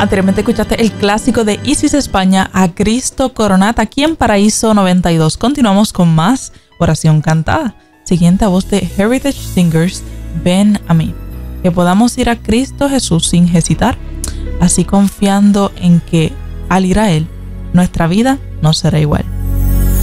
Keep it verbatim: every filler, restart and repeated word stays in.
Anteriormente escuchaste el clásico de Isis España, A Cristo Coronat, aquí en Paraíso noventa y dos. Continuamos con más oración cantada. Siguiente a voz de Heritage Singers, Ven a mí. Que podamos ir a Cristo Jesús sin hesitar, así confiando en que al ir a Él, nuestra vida no será igual.